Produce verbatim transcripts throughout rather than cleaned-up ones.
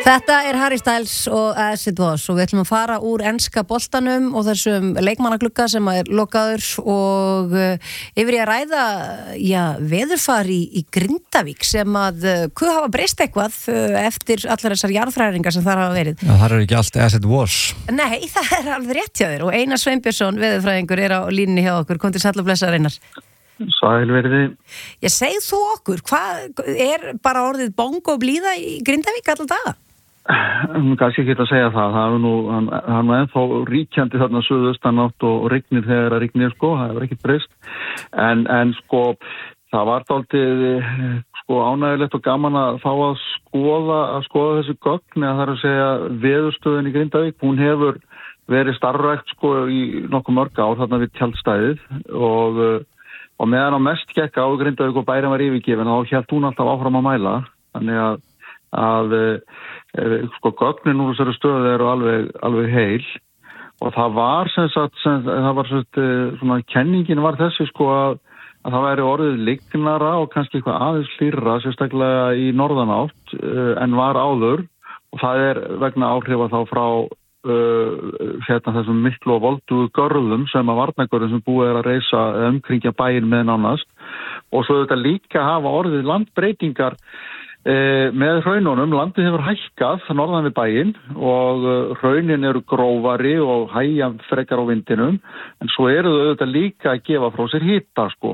Þetta er Harry Styles og As It Was og við ætlum að fara úr enska boltanum og þessum leikmannaglugga sem er lokaður og uh, yfir í að ræða já, veðurfar í, í Grindavík sem að uh, hvað hafa breyst eitthvað uh, eftir allar þessar jarðhræringar sem þar hafa verið. Já, það er ekki allt As It Was. Nei, það er alveg rétt hjá þér og Einar Sveinbjörnsson, veðurfræðingur, er á línunni hjá okkur. Kom til sæll og blessaður, Einar. Sælverði. Ég segð þú okkur, hvað er bara orðið bongo blíða í Grindavík allar daga? Kannski ekki að segja það, það er nú, hann, hann er ennþá ríkjandi þarna suðaustanátt og rignir þegar að rignir sko, það hefur ekki breyst, en, en sko, það var dálítið sko ánægilegt og gaman að fá að skoða, að skoða þessi gögn, eða það er að segja veðurstöðin í Grindavík, hún hefur verið starfrækt sko í nokkuð mörg ár þarna við tjaldstæðið og, og meðan á mest gekk á Grindavík og bærin var yfirgefin, þá hélt hún alltaf áfram að mæla, þannig að að sko gögnin úr þessari stöðu eru alveg, alveg heil og það var sem sagt, sem, það var sem sagt, svona kenningin var þessi sko að, að það væri orðið lygnara og kannski eitthvað aðeins hlýrra sérstaklega í norðanátt en var áður og það er vegna áhrifa þá frá uh, hérna þessum miklu og voldugu görðum sem að varnargörðum sem búið er að reisa umkringja bæinn með nánast og svo þetta líka hafa orðið landbreytingar með hraununum. Landið hefur hækkað norðan við bæinn og hraunin eru grófari og hægja frekar á vindinum en svo eru þau auðvitað líka að gefa frá sér hita sko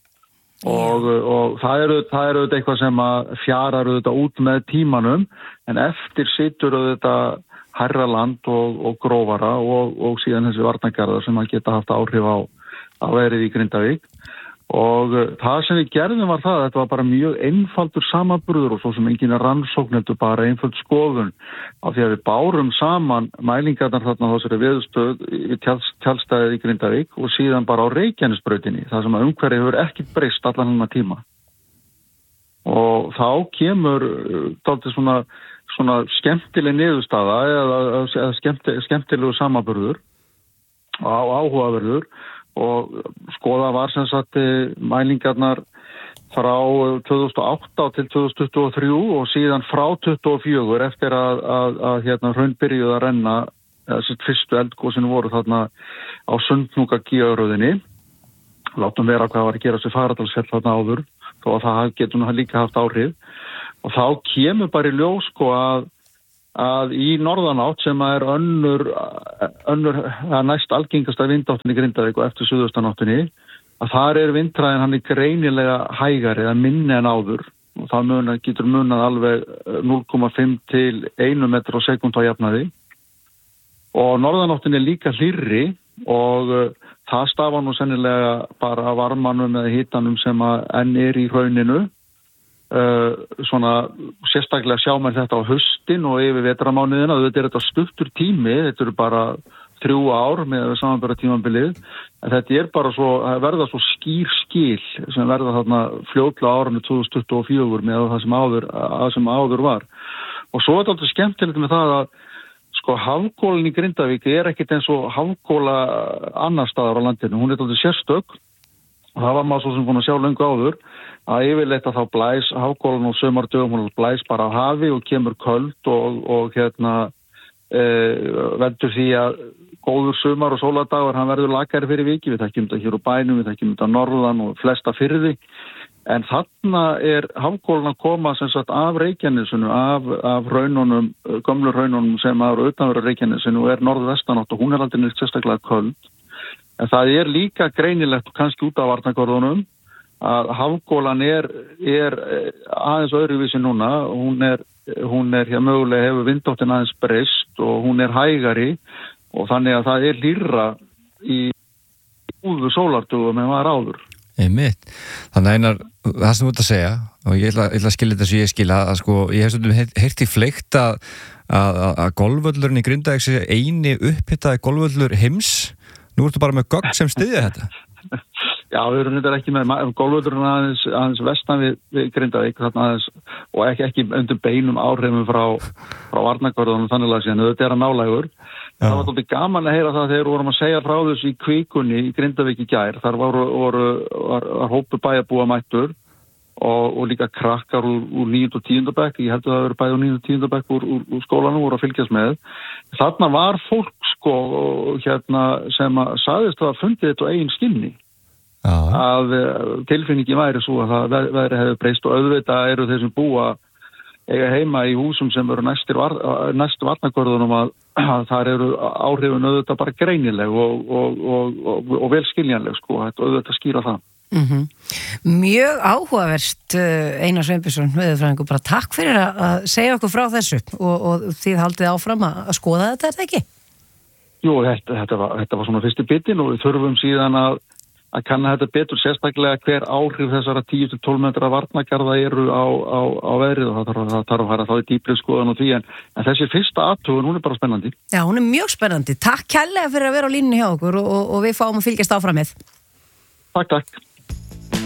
og, og það eru það eru auðvitað eitthvað sem að fjarar auðvitað út með tímanum en eftir situr auðvitað hærra land og, og grófara og, og síðan þessi varnargarðar sem að geta haft áhrif á, á veðrið í Grindavík. Og það sem við gerðum var það að þetta var bara mjög einfaldur samanburður og svo sem engin rannsókn heldur bara einföld skoðun af því að við bárum saman mælingarnar þarna á þessari veðurstöð í tjaldstæðið í Grindavík og síðan bara á Reykjanesbrautinni, það sem að umhverfið hefur ekki breyst allan hennar tíma. Og þá kemur dálítið svona, svona skemmtileg niðurstaða eða, eða skemmti, skemmtilegu samanburður og áhugaverður og skoða var sem sagt mælingarnar frá tvö þúsund og átta til tvö þúsund tuttugu og þrjú og síðan frá tuttugu og fjögur eftir að, að, að hérna hraun byrjuðu að renna þessi fyrstu eldgosinu voru þarna á Sundhnúka-gígaröðinni. Látum vera hvað var að gera sér Fagradalsfjall þarna áður þó að það getur nú líka haft áhrif og þá kemur bara í ljós sko að að í norðanátt sem er önnur, önnur næst algengasta vindáttin í Grindavík og eftir suðaustanáttinni að þar er vindhraðin hann er greinilega hægari eða minni en áður og það munar, getur munað alveg núll komma fimm til einn metr á sekúndu á jafnaði og norðanáttin er líka hlýrri og uh, það stafar nú sennilega bara varmanum eða hitanum sem að enn er í hrauninu. Uh, svona sérstaklega sjá mér þetta á haustin og yfir vetramánuðina þetta er þetta stuttur tími, þetta eru bara þrjú ár með samanbera tímabilið en þetta er bara svo, verða svo skýr skil sem verða þarna fljótlega árinu tvö þúsund tuttugu og fjögur með það sem áður, að sem áður var og svo er þetta alltaf skemmtilegt með það að sko hafgólin í Grindavík er ekkert eins og hafgóla annar staðar á landinu, hún er alltaf sérstök og það var maður svo sem búin að sjá löngu áður að yfirleitt að þá blæs hafgólan og sömardögum hún blæs bara á hafi og kemur köld og, og hérna e, veldur því að góður sumar og sóladagur hann verður lakari fyrir viki, við þekkjum þetta hér úr bænum, við þekkjum þetta norðan og flesta firði en þarna er hafgólan að koma sem sagt af Reykjanesinu, af, af raununum, gömlu raununum sem eru utanverðu Reykjanesinu og er norðvestanátt og hún er aldrei neitt sérstaklega köld en það er líka greinilegt kannski út af varnargörðunum að hafgólan er, er aðeins öðruvísi núna, hún er, hún er hér mögulega hefur vindáttin aðeins breyst og hún er hægari og þannig að það er hlýrra í úðu sólardugum en var áður. Einmitt. Þannig að einar, það sem þú ert að segja og ég ætla, ég ætla að skilja þetta sem ég skilja að sko, ég hef stundum heyrt í fleikt að, að, að golfvöllurinn í Grindavík sé eini upphitaði golfvöllur heims. Nú ertu bara með gögn sem styðja þetta. Já, við erum þetta ekki með golfvöllurinn aðeins, aðeins vestan við, við Grindavík aðeins, og ekki, ekki undir beinum áhrifum frá, frá varnargörðunum þannig að síðan, þetta er að nálægur. Já. Það var svolítið gaman að heyra það þegar við vorum að segja frá þessu í Kvíkunni í Grindavík í gær. Þar voru, voru, var, var hópur bæjarbúa mættur og, og líka krakkar úr, úr níunda og tíunda bekk, ég held að það verið bæði úr níunda og tíunda bekk úr, úr, úr skólanum voru að fylgjast með. Þarna var fólk sko hérna sem að sagðist að fundið þetta á eigin skinni. Já. Að tilfinningi væri svo að það væri hefði breyst og auðvitað eru þeir sem búa eiga heima í húsum sem eru næstir var, næstu varnargörðunum að, að þar eru áhrifin auðvitað bara greinileg og, og, og, og, og vel skiljanleg sko, þetta auðvitað skýra það. Mm-hmm. Mjög áhugaverst Einar Sveinbjörnsson, veðurfræðingur, bara takk fyrir að segja okkur frá þessu og, og þið haldið áfram að, að skoða þetta, er það ekki? Jú, þetta, þetta, var, þetta var svona fyrsti bitin og við þurfum síðan að að kanna þetta betur, sérstaklega hver áhrif þessara tíu til tólf metra varnargarða eru á, á, á veðrið og það þarf, það þarf að fara þá í dýpri skoðan og því en, en þessi fyrsta athugun, hún er bara spennandi. Já, hún er mjög spennandi. Takk kærlega fyrir að vera á línunni hjá okkur og, og, og við fáum að fylgjast áfram með. Takk, takk.